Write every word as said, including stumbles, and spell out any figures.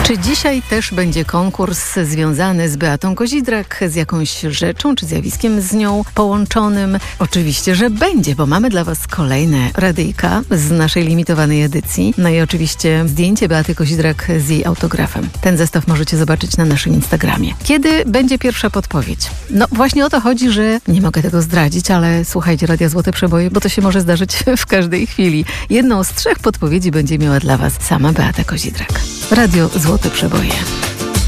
Czy dzisiaj też będzie konkurs związany z Beatą Kozidrak, z jakąś rzeczą czy zjawiskiem z nią połączonym? Oczywiście, że będzie, bo mamy dla Was kolejne radyjka z naszej limitowanej edycji. No i oczywiście zdjęcie Beaty Kozidrak z jej autografem. Ten zestaw możecie zobaczyć na naszym Instagramie. Kiedy będzie pierwsza podpowiedź? No właśnie o to chodzi, że nie mogę tego zdradzić, ale słuchajcie Radia Złote Przeboje, bo to się może zdarzyć w każdej chwili. Jedną z trzech podpowiedzi będzie miała dla Was sama Beata Kozidrak. Radio Złote Przeboje.